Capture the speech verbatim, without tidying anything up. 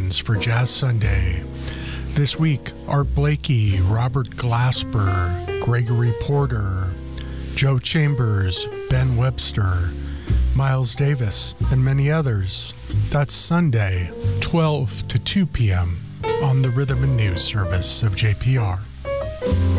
tunes for Jazz Sunday. This week, Art Blakey, Robert Glasper, Gregory Porter, Joe Chambers, Ben Webster, Miles Davis, and many others. That's Sunday, twelve to two p.m. on the Rhythm and News service of J P R.